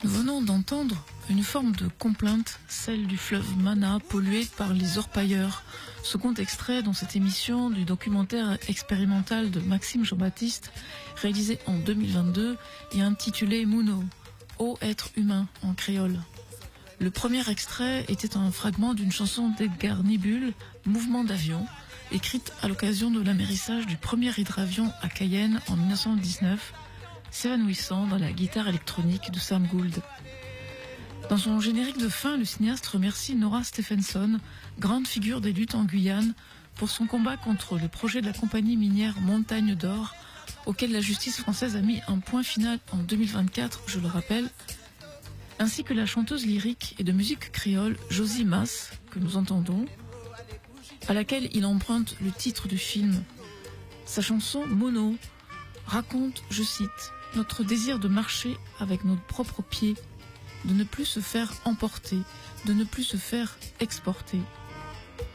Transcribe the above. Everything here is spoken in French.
Nous venons d'entendre une forme de complainte, celle du fleuve Mana pollué par les orpailleurs. Second extrait dans cette émission du documentaire expérimental de Maxime Jean-Baptiste, réalisé en 2022 et intitulé Muno, ô être humain en créole. Le premier extrait était un fragment d'une chanson d'Edgar Nibul, Mouvement d'avion, écrite à l'occasion de l'amérissage du premier hydravion à Cayenne en 1919, s'évanouissant dans la guitare électronique de Sam Gould. Dans son générique de fin, le cinéaste remercie Nora Stephenson, grande figure des luttes en Guyane, pour son combat contre le projet de la compagnie minière Montagne d'Or, auquel la justice française a mis un point final en 2024, je le rappelle, ainsi que la chanteuse lyrique et de musique créole Josie Mass, que nous entendons, à laquelle il emprunte le titre du film. Sa chanson Mono raconte, je cite, notre désir de marcher avec nos propres pieds, de ne plus se faire emporter, de ne plus se faire exporter.